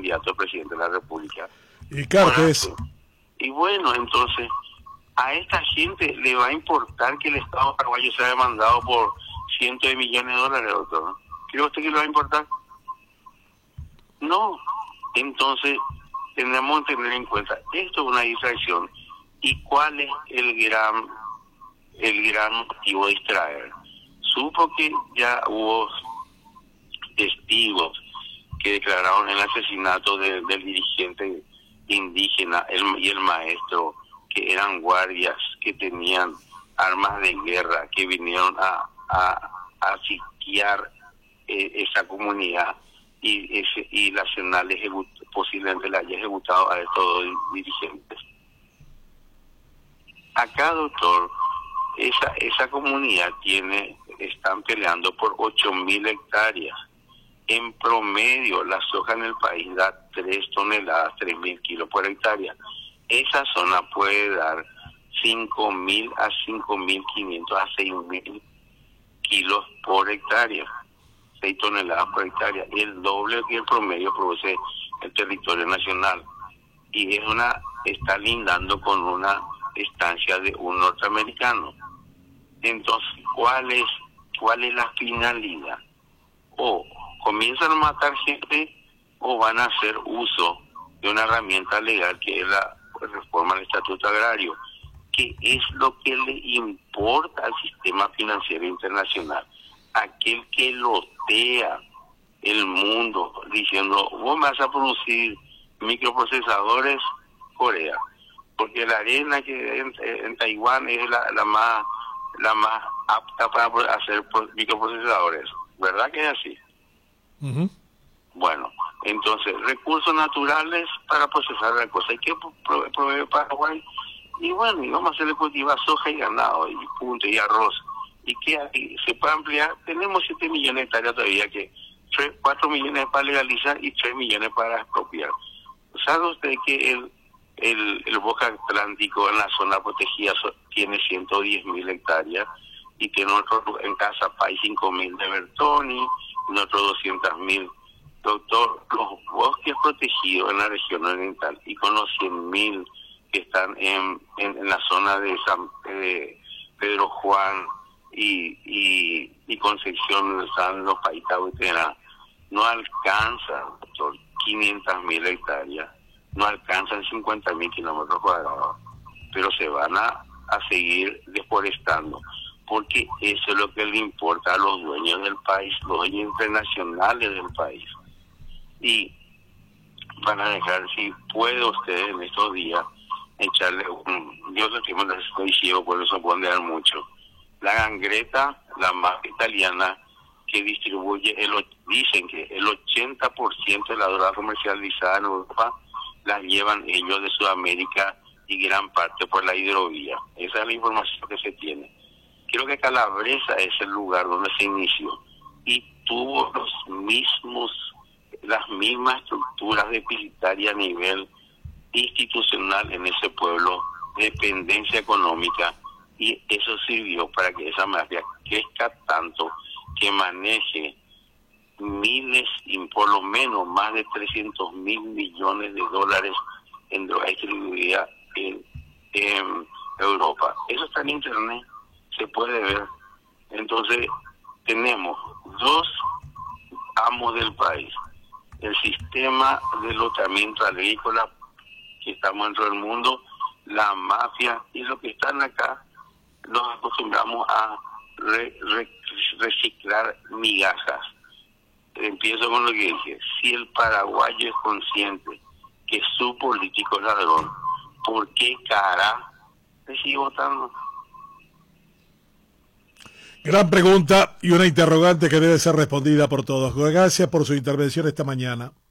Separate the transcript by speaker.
Speaker 1: candidato a presidente de la República.
Speaker 2: Y Cartes.
Speaker 1: Y bueno, entonces, a esta gente le va a importar que el Estado paraguayo sea demandado por cientos de millones de dólares, doctor, ¿no? ¿Cree usted que le va a importar? No. Entonces, tenemos que tener en cuenta, esto es una distracción. ¿Y cuál es el gran motivo de distraer? Supo que ya hubo testigos que declararon el asesinato del dirigente indígena y el maestro, que eran guardias que tenían armas de guerra, que vinieron a sitiar esa comunidad, y la Nacional posiblemente la haya ejecutado a estos dos dirigentes. Acá, doctor, esa comunidad están peleando por 8.000 hectáreas. En promedio, la soja en el país da 3 toneladas, 3.000 kilos por hectárea. Esa zona puede dar 5.000 a 5.500 a 6.000 kilos por hectárea, 6 toneladas por hectárea, el doble que el promedio produce el territorio nacional. Y está lindando con una estancia de un norteamericano. Entonces, ¿cuál es la finalidad? O comienzan a matar gente o van a hacer uso de una herramienta legal que es la reforma del Estatuto Agrario, que es lo que le importa al sistema financiero internacional, aquel que lotea el mundo diciendo, vos me vas a producir microprocesadores, Corea, porque la arena que en Taiwán es la más apta para hacer microprocesadores, ¿verdad que es así?
Speaker 2: Uh-huh.
Speaker 1: Bueno, entonces, recursos naturales para procesar la cosa. ¿Y qué provee Paraguay? Y bueno, y vamos a hacerle cultivar soja y ganado, y punto, y arroz. ¿Y qué hay? ¿Se puede ampliar? Tenemos 7 millones de hectáreas todavía, que 4 millones para legalizar y 3 millones para expropiar. ¿Sabe usted que el Boca Atlántico en la zona protegida tiene 110.000 hectáreas? Y que nosotros en Casapay 5.000 de Bertoni, nosotros 200.000. Doctor, los bosques protegidos en la región oriental y con los 100.000 que están en la zona de Pedro Juan y Concepción, donde están los Paitabuitera, no alcanzan, doctor, 500.000 hectáreas, no alcanzan 50.000 kilómetros cuadrados, pero se van a seguir deforestando, porque eso es lo que le importa a los dueños del país, los dueños internacionales del país. Y van a dejar, si puede usted en estos días, echarle yo lo que me estoy ciego, por eso puedo mucho. La gangreta, la marca italiana, que distribuye, dicen que el 80% de la droga comercializada en Europa la llevan ellos de Sudamérica y gran parte por la hidrovía. Esa es la información que se tiene. Creo que Calabresa es el lugar donde se inició y tuvo las mismas estructuras deficitarias a nivel institucional en ese pueblo, dependencia económica, y eso sirvió para que esa mafia crezca tanto que maneje miles y por lo menos más de 300.000 millones de dólares en droga distribuida en Europa. Eso está en internet, se puede ver. Entonces tenemos dos amos del país: el sistema de lotamiento agrícola que estamos dentro del mundo, la mafia, y los que están acá nos acostumbramos a reciclar migajas. Empiezo con lo que dije: si el paraguayo es consciente que su político es ladrón, ¿por qué cara le sigue votando?
Speaker 2: Gran pregunta y una interrogante que debe ser respondida por todos. Gracias por su intervención esta mañana.